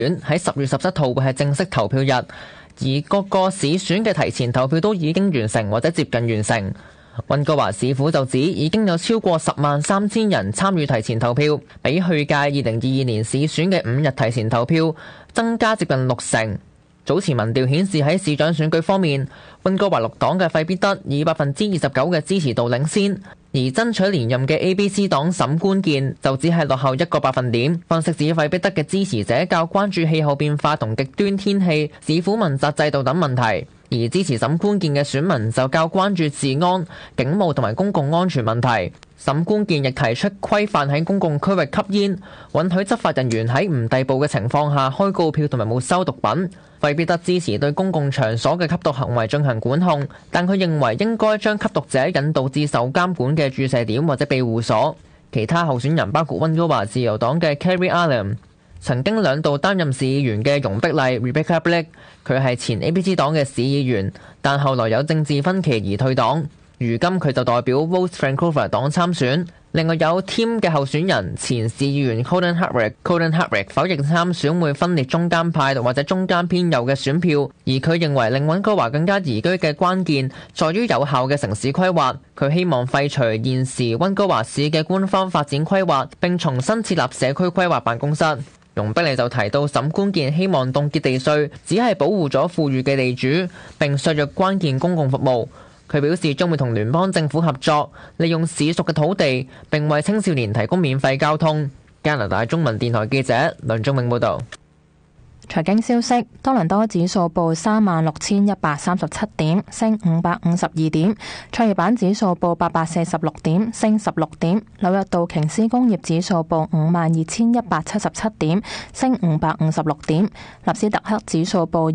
喺10月17號會係正式投票日，而各個市選嘅提前投票都已經完成或者接近完成。溫哥華市府就指已經有超過103000人參與提前投票，比去屆2022年市選嘅5日提前投票增加接近60%。早前民調顯示喺市長選舉方面，溫哥華綠黨嘅費必德以29%嘅支持度領先，而爭取連任嘅 ABC 黨沈官健就只係落後1個百分點。分析指費必德嘅支持者較關注氣候變化同極端天氣、市府問責制度等問題，而支持沈官健嘅選民就較關注治安、警務同埋公共安全問題。沈官健亦提出規範喺公共區域吸煙，允許執法人員喺唔逮捕嘅情況下開告票同埋沒收毒品。費必德支持對公共場所嘅吸毒行為進行管控，但佢認為應該將吸毒者引導至受監管嘅注射點或者庇護所。其他候選人包括溫哥華自由黨嘅 Carrie Allen、曾經2度擔任市議員嘅容碧麗 Rebecca Blake， 佢係前 ABC 黨嘅市議員，但後來有政治分歧而退黨。如今佢就代表 Rose Frankova 黨參選。另外有 Team 嘅候選人前市議員 Colin Hardwick 否認參選會分裂中間派或者中間偏右嘅選票，而佢認為令溫哥華更加宜居嘅關鍵在於有效嘅城市規劃。佢希望廢除現時溫哥華市嘅官方發展規劃，並重新設立社區規劃辦公室。容碧麗就提到沈官健希望凍結地稅只係保護咗富裕嘅地主，並削弱關鍵公共服務。佢表示將會同聯邦政府合作，利用市屬嘅土地，並為青少年提供免費交通。加拿大中文電台記者梁仲明報導。 財經消息，多倫多指數報36,137點，升552點；創業板指數報846點，升16點；紐約道瓊斯工業指數報52,177點，升556點；納斯達克指數報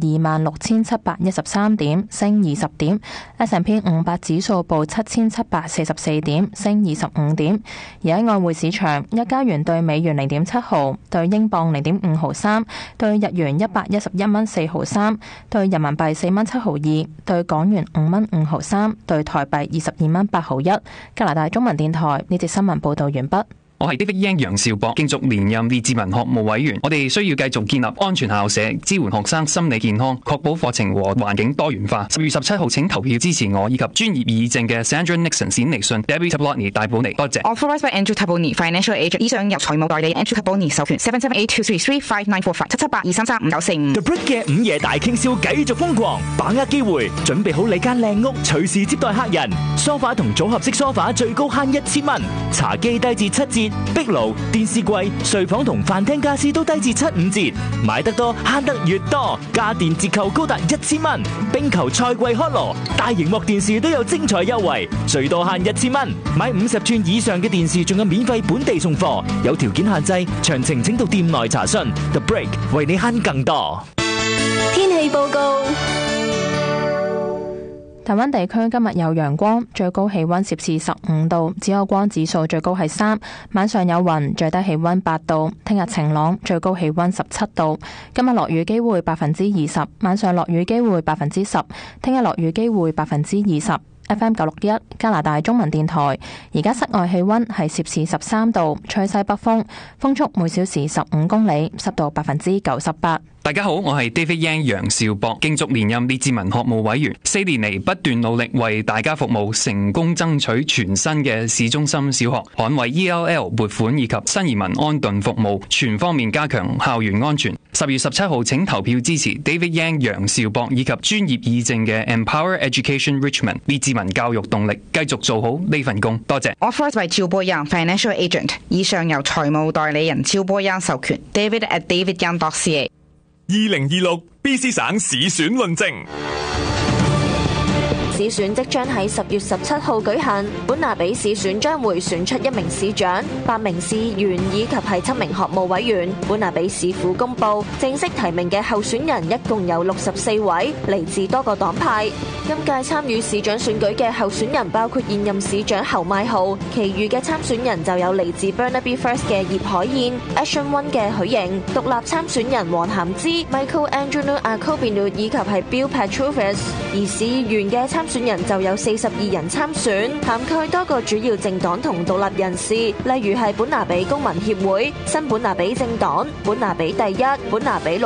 26,713點，升20點；S&P 500指數報7,744點，升25點。而喺外匯市場，一加元對美元0.7毫，對英鎊0.5毫3，對日元111蚊4毫3，對人民幣4蚊7毫2，對港元5蚊5毫3，對台幣22蚊8毫1。加拿大中文電台呢節新聞報道完畢。 我係 David Yang 楊兆博，競逐連任列治文學務委員。我哋需要繼續建立安全校舍，支援學生心理健康，確保課程和環境多元化。10月17號請投票支持我以及專業議政嘅 Sandra Nixon 冼尼信、Debbie Tabloni 大寶尼。多謝。 Authorized by Andrew Tabloni Financial Agent， 以上由財務代理 Andrew Tabloni 授權。77823355778235945。 The Brick 嘅午夜大傾銷繼續瘋狂，把握機會，準備好你間靚屋，隨時接待客人。梳化同組合式梳化最高慳1000蚊，茶几低至7折。壁爐、電視櫃、睡房同飯廳家私都低至75折，買得多慳得越多，家電折扣高達1000蚊。冰球賽季開鑼，大螢幕電視都有精彩優惠，最多慳1000蚊。買50寸以上嘅電視仲有免費本地送貨，有條件限制，詳情請到店內查詢。The Break 為你慳更多。 天氣報告。 台灣地區今日有陽光，最高氣溫攝氏15度，紫外光指數最高係3。晚上有雲，最低氣溫8度。聽日晴朗，最高氣溫17度。今日落雨機會20%，晚上落雨機會10%。聽日落雨機會20%。FM 961加拿大中文電台，而家室外氣溫係攝氏13度，吹西北風，風速每小時15公里，濕度98%。 大家好，我係 David Yang 楊兆博，競逐連任列治文學務委員。4年嚟不斷努力為大家服務，成功爭取全新嘅市中心小學，捍衛 ELL 撥款以及新移民安頓服務，全方面加強校園安全。10月17號請投票支持 David Yang 楊兆博以及專業議政嘅 Empower Education Richmond 列治文教育動力，繼續做好呢份工。多謝。 Authorized by 趙波陽 Financial Agent， 以上由財務代理人趙波陽授權。David@davidyang.ca。 2026 BC 省市選論證。 市選即將喺10月17號舉行，本拿比市選將會選出1名市長、8名市議員以及係7名學務委員。本拿比市府公佈正式提名嘅候選人一共有64位，嚟自多個黨派。今屆參與市長選舉嘅候選人包括現任市長侯邁豪，其餘嘅參選人就有嚟自 Burnaby First 嘅葉海燕、Ashton One 嘅許瑩、獨立參選人黃涵之、Michael Angelou Akobinu 以及係 Bill Petrovitz。而市議員嘅參參選人就有42人參選，涵蓋多個主要政黨同獨立人士，例如係本拿比公民協會、新本拿比政黨、本拿比第一、本拿比